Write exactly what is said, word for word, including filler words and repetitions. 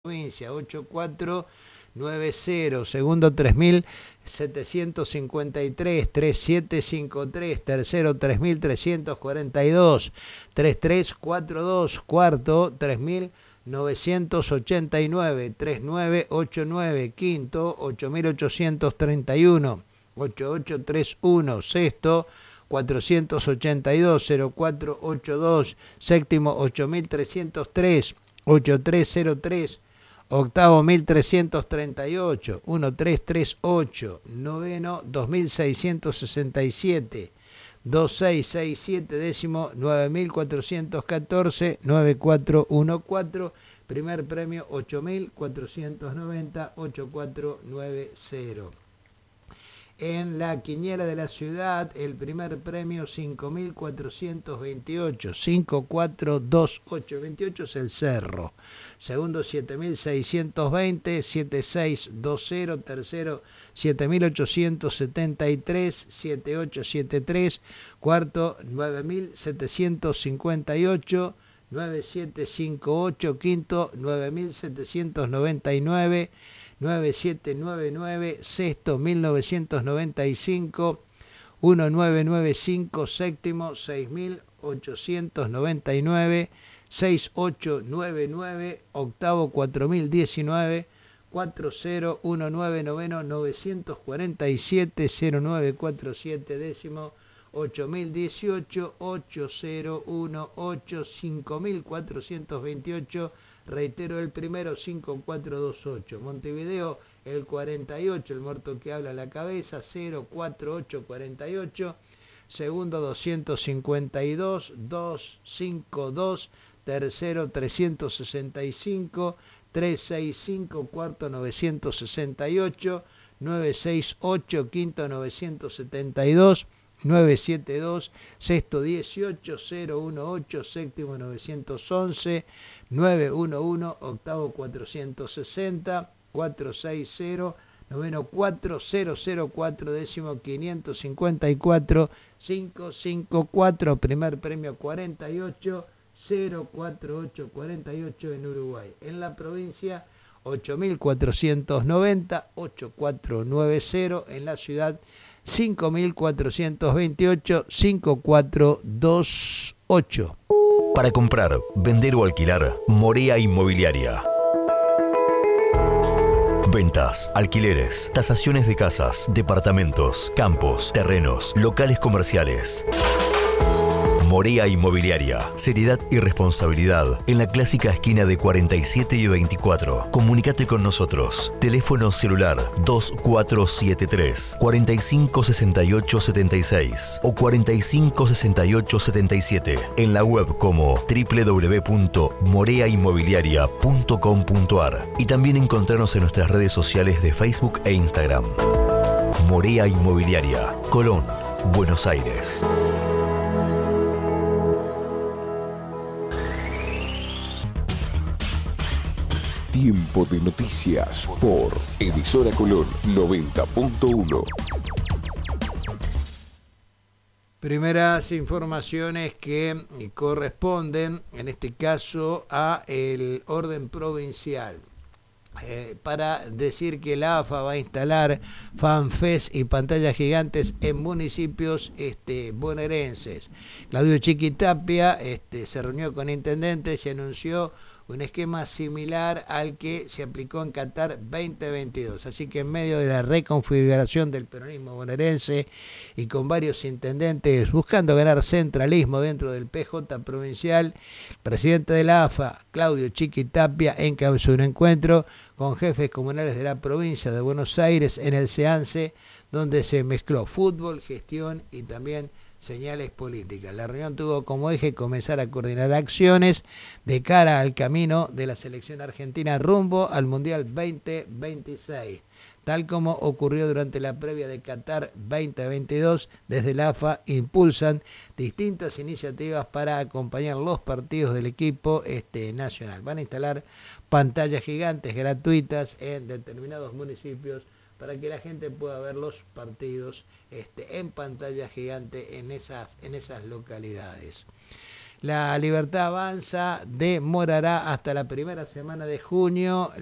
provincia ocho cuatro nueve cero, segundo tres mil setecientos cincuenta y tres, tres siete cinco tres, tercero tres mil trescientos cuarenta y dos, tres tres cuatro dos, cuarto tres mil novecientos ochenta y nueve, tres nueve ocho nueve, quinto ocho mil ochocientos treinta y uno, ocho ocho tres uno, sexto cuatrocientos ochenta y dos, cero cuatro ocho dos, séptimo ocho mil trescientos tres, ocho tres cero tres, octavo mil trescientos treinta y ocho, uno tres tres ocho, noveno dos mil seiscientos sesenta y siete, dos seis seis siete, décimo nueve mil cuatrocientos catorce, nueve cuatro uno cuatro, primer premio ocho mil cuatrocientos noventa, ocho cuatro nueve cero. En la quiniela de la ciudad, el primer premio cinco mil cuatrocientos veintiocho, cinco cuatro dos ocho, veintiocho es el Cerro. Segundo siete mil seiscientos veinte, siete seis dos cero, tercero siete mil ochocientos setenta y tres, siete ocho siete tres, cuarto nueve mil setecientos cincuenta y ocho, nueve siete cinco ocho, quinto nueve mil setecientos noventa y nueve, nueve siete nueve nueve, sexto mil novecientos noventa y cinco, diecinueve noventa y cinco, séptimo seis mil ochocientos noventa y nueve, seis ocho nueve nueve, octavo cuatro mil diecinueve, cuarenta diecinueve, noveno novecientos cuarenta y siete, cero nueve cuarenta y siete, décimo ocho mil dieciocho, ocho cero uno ocho, cinco mil cuatrocientos veintiocho, reitero el primero cinco cuatro dos ocho, Montevideo el cuarenta y ocho, el muerto que habla a la cabeza, cero cuatro ocho cuarenta y ocho, segundo doscientos cincuenta y dos, doscientos cincuenta y dos, tercero trescientos sesenta y cinco, trescientos sesenta y cinco, cuarto novecientos sesenta y ocho, novecientos sesenta y ocho, quinto novecientos setenta y dos, novecientos setenta y dos, sexto dieciocho, cero dieciocho, séptimo novecientos once, novecientos once, octavo cuatrocientos sesenta, cuatrocientos sesenta, noveno cuatro cero cero cuatro, décimo quinientos cincuenta y cuatro, quinientos cincuenta y cuatro, primer premio cuarenta y ocho, cero cuarenta y ocho cuarenta y ocho en Uruguay. En la provincia ocho mil cuatrocientos noventa, ocho cuatro nueve cero, en la ciudad cinco mil cuatrocientos veintiocho, cinco cuatro dos ocho. Para comprar, vender o alquilar, Morea Inmobiliaria. Ventas, alquileres, tasaciones de casas, departamentos, campos, terrenos, locales comerciales. Morea Inmobiliaria. Seriedad y responsabilidad en la clásica esquina de cuarenta y siete y veinticuatro. Comunícate con nosotros. Teléfono celular dos cuatro siete tres, cuarenta y cinco sesenta y ocho setenta y seis o cuarenta y cinco sesenta y ocho setenta y siete. En la web como doble u doble u doble u punto morea inmobiliaria punto com punto a r y también encontrarnos en nuestras redes sociales de Facebook e Instagram. Morea Inmobiliaria, Colón, Buenos Aires. Tiempo de noticias por Emisora Colón noventa punto uno. Primeras informaciones que corresponden, en este caso, a el orden provincial. Eh, para decir que la A F A va a instalar fanfest y pantallas gigantes en municipios este, bonaerenses. Claudio Chiquitapia este, se reunió con intendentes y anunció un esquema similar al que se aplicó en Qatar veinte veintidós. Así que en medio de la reconfiguración del peronismo bonaerense y con varios intendentes buscando ganar centralismo dentro del P J provincial, el presidente de la A F A, Claudio Chiquitapia, encabezó un encuentro con jefes comunales de la provincia de Buenos Aires en el SEANSE, donde se mezcló fútbol, gestión y también señales políticas. La reunión tuvo como eje comenzar a coordinar acciones de cara al camino de la selección argentina rumbo al Mundial veinte veintiséis. Tal como ocurrió durante la previa de Qatar veinte veintidós, desde la A F A impulsan distintas iniciativas para acompañar los partidos del equipo este, nacional. Van a instalar pantallas gigantes gratuitas en determinados municipios para que la gente pueda ver los partidos este, en pantalla gigante en esas, en esas localidades. La Libertad Avanza demorará hasta la primera semana de junio